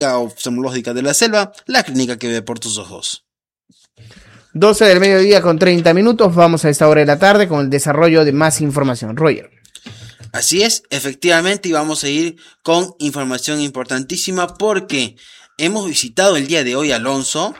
Oftalmológica de la Selva, la clínica que ve por tus ojos. 12 del mediodía con 30 minutos. Vamos a esta hora de la tarde con el desarrollo de más información. Roger. Así es, efectivamente, y vamos a ir con información importantísima porque hemos visitado el día de hoy, Alonso,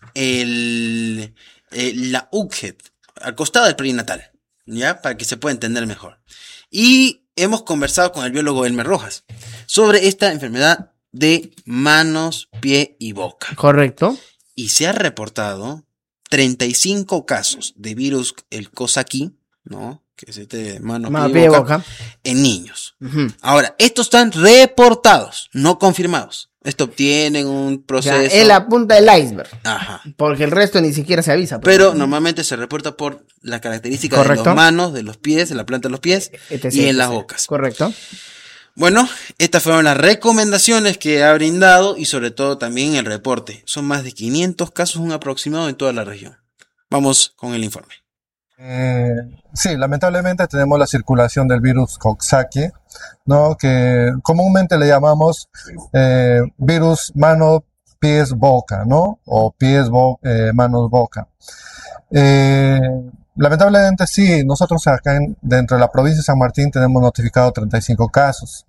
la UCHED, al costado del perinatal, ¿ya? Para que se pueda entender mejor. Y hemos conversado con el biólogo Elmer Rojas sobre esta enfermedad de manos, pie y boca. Correcto. Y se ha reportado 35 casos de virus, el Coxsackie, ¿no? Que es este manos, pie y boca, en niños. Ahora, estos están reportados, no confirmados. Esto tienen un proceso. Ya, es la punta del iceberg. Ajá. Porque el resto ni siquiera se avisa. Pero normalmente se reporta por la característica de las manos, de los pies, de la planta de los pies y en las bocas. Correcto. Bueno, estas fueron las recomendaciones que ha brindado y sobre todo también el reporte. Son más de 500 casos, un aproximado en toda la región. Vamos con el informe. Sí, lamentablemente tenemos la circulación del virus Coxsackie, ¿no? Que comúnmente le llamamos virus mano, pies, boca, ¿no? O pies, manos, boca. Lamentablemente sí, nosotros acá dentro de la provincia de San Martín tenemos notificado 35 casos,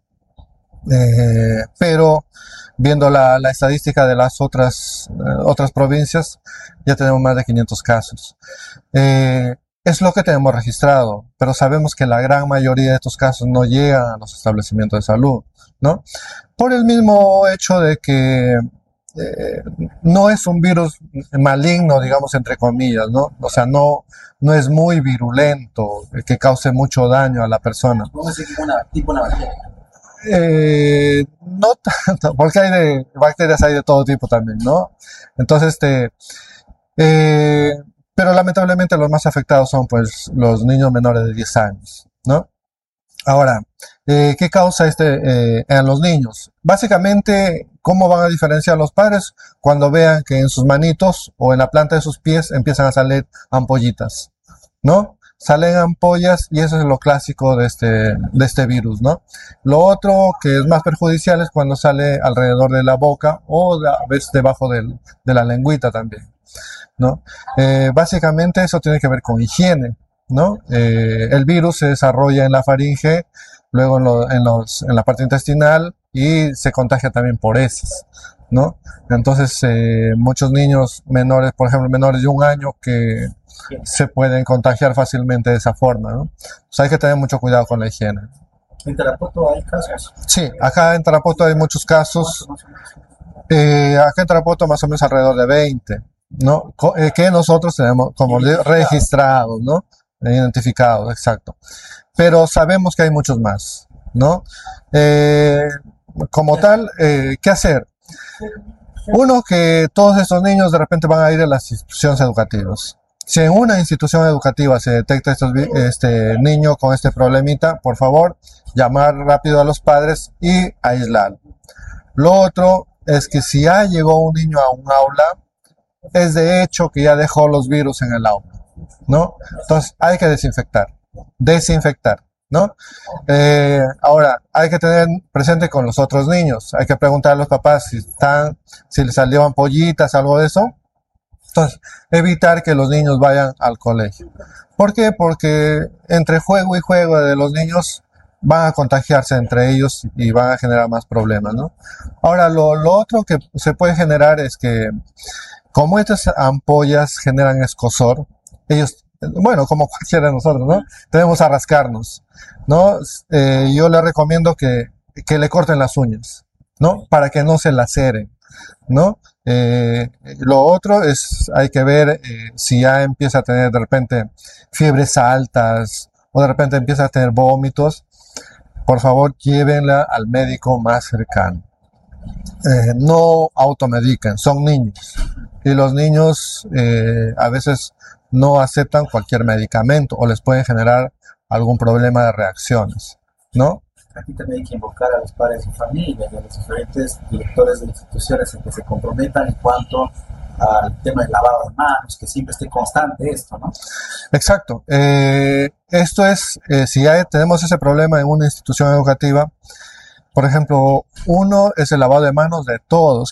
pero viendo la estadística de las otras provincias ya tenemos más de 500 casos. Es lo que tenemos registrado, pero sabemos que la gran mayoría de estos casos no llegan a los establecimientos de salud, ¿no? Por el mismo hecho de que no es un virus maligno, digamos, entre comillas, ¿no? O sea, no es muy virulento, que cause mucho daño a la persona. ¿Cómo se llama tipo una bacteria? No tanto, porque hay bacterias hay de todo tipo también, ¿no? Entonces, pero lamentablemente los más afectados son pues los niños menores de 10 años, ¿no? Ahora, ¿qué causa en los niños? Básicamente, ¿cómo van a diferenciar los padres? Cuando vean que en sus manitos o en la planta de sus pies empiezan a salir ampollitas, ¿no? Salen ampollas y eso es lo clásico de este virus, ¿no? Lo otro que es más perjudicial es cuando sale alrededor de la boca o a veces debajo de la lengüita también, ¿no? Básicamente eso tiene que ver con higiene, ¿no? El virus se desarrolla en la faringe, luego en la parte intestinal y se contagia también por heces, ¿no? Entonces muchos niños menores, por ejemplo menores de 1 año, que se pueden contagiar fácilmente de esa forma, ¿no? Pues hay que tener mucho cuidado con la higiene. ¿En Tarapoto hay casos? Sí, acá en Tarapoto hay muchos casos. Acá en Tarapoto más o menos alrededor de 20, ¿no? Que nosotros tenemos como registrados, ¿no? Identificados, exacto. Pero sabemos que hay muchos más, ¿no? Como tal, ¿qué hacer? Uno, que todos estos niños de repente van a ir a las instituciones educativas. Si en una institución educativa se detecta este niño con este problemita, por favor, llamar rápido a los padres y aislarlo. Lo otro es que si ya llegó un niño a un aula, es de hecho que ya dejó los virus en el aula, ¿no? Entonces hay que desinfectar, ¿no? Ahora, hay que tener presente con los otros niños, hay que preguntar a los papás si les salió ampollitas, algo de eso. Entonces, evitar que los niños vayan al colegio. ¿Por qué? Porque entre juego y juego de los niños van a contagiarse entre ellos y van a generar más problemas, ¿no? Ahora, lo otro que se puede generar es que, como estas ampollas generan escozor, ellos, bueno, como cualquiera de nosotros, ¿no? Tenemos a rascarnos, ¿no? Yo les recomiendo que le corten las uñas, ¿no? Para que no se laceren, ¿no? Lo otro es, hay que ver si ya empieza a tener de repente fiebres altas o de repente empieza a tener vómitos, por favor llévenla al médico más cercano. No automediquen, son niños y los niños a veces no aceptan cualquier medicamento o les pueden generar algún problema de reacciones, ¿no? Aquí también hay que invocar a los padres de familia y a los diferentes directores de instituciones en que se comprometan en cuanto al tema del lavado de manos, que siempre esté constante esto, ¿no? Por ejemplo, uno es el lavado de manos de todos.